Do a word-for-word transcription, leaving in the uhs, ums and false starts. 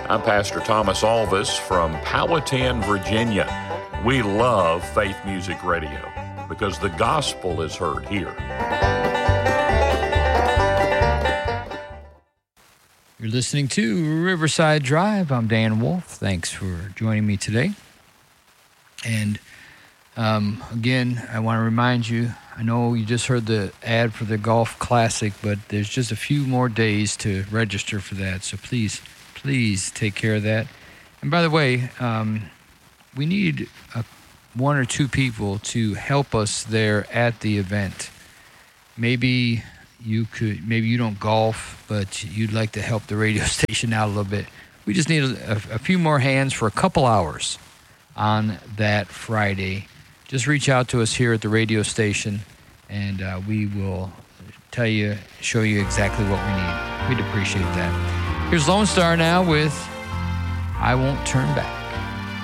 I'm Pastor Thomas Alvis from Powhatan, Virginia. We love Faith Music Radio because the gospel is heard here. You're listening to Riverside Drive. I'm Dan Wolf. Thanks for joining me today. And um, again, I want to remind you, I know you just heard the ad for the Golf Classic, but there's just a few more days to register for that. So please, please take care of that. And by the way, um, we need a, one or two people to help us there at the event. Maybe you could, maybe you don't golf, but you'd like to help the radio station out a little bit. We just need a, a few more hands for a couple hours on that Friday. Just reach out to us here at the radio station, and uh, we will tell you, show you exactly what we need. We'd appreciate that. Here's Lone Star now with I Won't Turn Back.